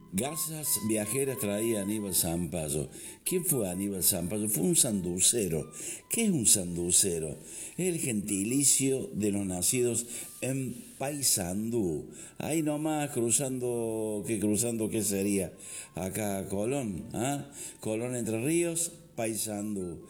Garzas viajeras traía Aníbal Zampayo. ¿Quién fue Aníbal Zampayo? Fue un sanducero. ¿Qué es un sanducero? Es el gentilicio de los nacidos en Paysandú. Ahí nomás cruzando, ¿qué sería? Acá Colón, ¿ah? Colón Entre Ríos, Paysandú.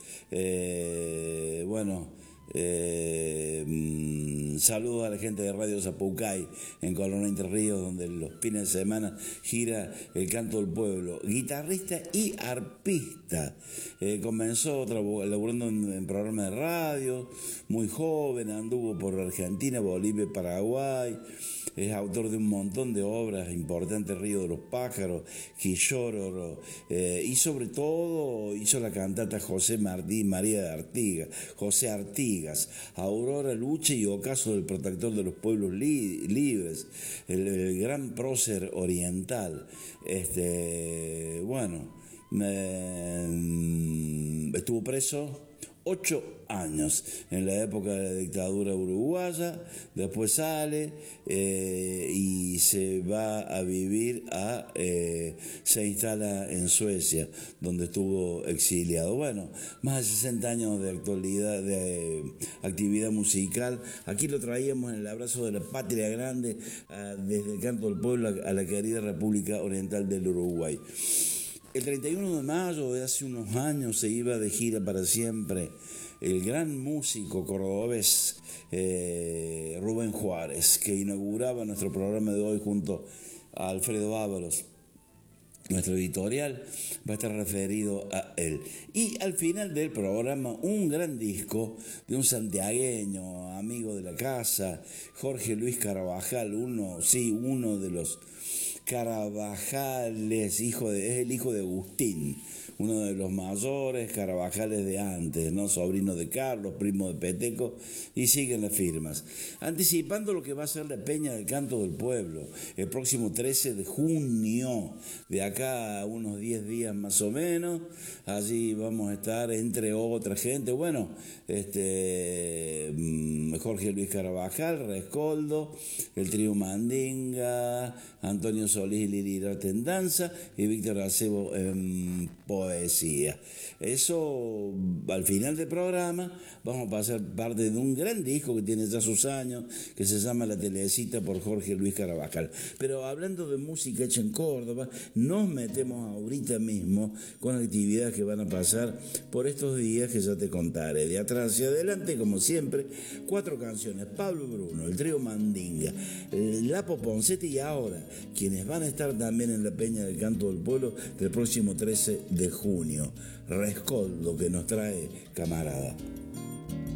Saludos a la gente de Radio Zapucay en Colón Entre Ríos, donde los fines de semana gira el canto del pueblo. Guitarrista y arpista. Comenzó laburando en programas de radio, muy joven, anduvo por Argentina, Bolivia y Paraguay. Es autor de un montón de obras importantes, Río de los Pájaros, Quillóroro, y sobre todo hizo la cantata José María de Artigas, José Artigas, Aurora Luche y Ocaso del Protector de los Pueblos Libres, el gran prócer oriental. Estuvo preso 8 años en la época de la dictadura uruguaya, después sale y se va a vivir se instala en Suecia, donde estuvo exiliado. Bueno, más de 60 años de actualidad, de actividad musical. Aquí lo traíamos en el abrazo de la patria grande, desde el canto del pueblo a la querida República Oriental del Uruguay. El 31 de mayo de hace unos años se iba de gira para siempre el gran músico cordobés Rubén Juárez, que inauguraba nuestro programa de hoy junto a Alfredo Ábalos. Nuestro editorial va a estar referido a él. Y al final del programa, un gran disco de un santiagueño, amigo de la casa, Jorge Luis Carabajal, uno de los Carabajales, es el hijo de Agustín, uno de los mayores Carabajales de antes, ¿no? Sobrino de Carlos, primo de Peteco, y siguen las firmas. Anticipando lo que va a ser la Peña del Canto del Pueblo, el próximo 13 de junio, de acá a unos 10 días más o menos. Allí vamos a estar, entre otra gente, Jorge Luis Carabajal, Rescoldo, el trío Mandinga, Antonio Solís y Lili Irarte en danza y Víctor Acebo en poesía. Eso, al final del programa, vamos a pasar parte de un gran disco que tiene ya sus años, que se llama La Telecita por Jorge Luis Carabajal. Pero hablando de música hecha en Córdoba, nos metemos ahorita mismo con actividades que van a pasar por estos días que ya te contaré. De atrás hacia adelante, como siempre, 4 canciones. Pablo Bruno, el trío Mandinga, Lapo Poncetti y ahora, quienes van a estar también en la Peña del Canto del Pueblo del próximo 13 de junio. Rescoldo, que nos trae Camarada.